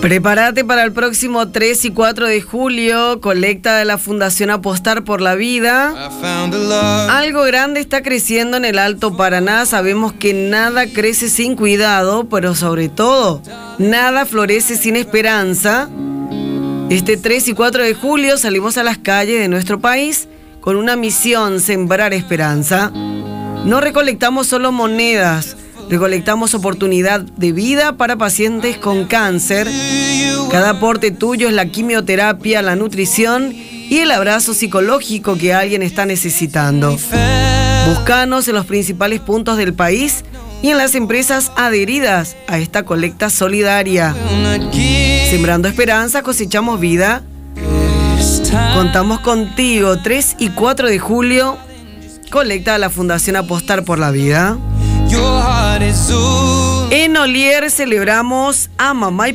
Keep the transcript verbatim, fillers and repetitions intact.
Prepárate para el próximo tres y cuatro de julio, colecta de la Fundación Apostar por la Vida. Algo grande está creciendo en el Alto Paraná. Sabemos que nada crece sin cuidado, pero sobre todo, nada florece sin esperanza. Este tres y cuatro de julio salimos a las calles de nuestro país con una misión: sembrar esperanza. No recolectamos solo monedas, recolectamos oportunidad de vida para pacientes con cáncer. Cada aporte tuyo es la quimioterapia, la nutrición y el abrazo psicológico que alguien está necesitando. Búscanos en los principales puntos del país y en las empresas adheridas a esta colecta solidaria. Sembrando esperanza, cosechamos vida. Contamos contigo. Tres y cuatro de julio, colecta a la Fundación Apostar por la Vida. En Olier celebramos a mamá y